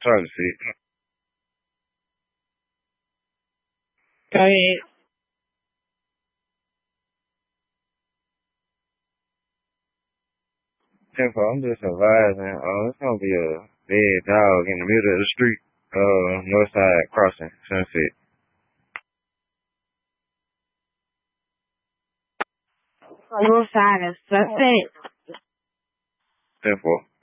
Trying to see. Go ahead. 10-4, I'm just advising. It's gonna be a dead dog in the middle of the street. North side crossing, Sunset. North side of Sunset. 10-4.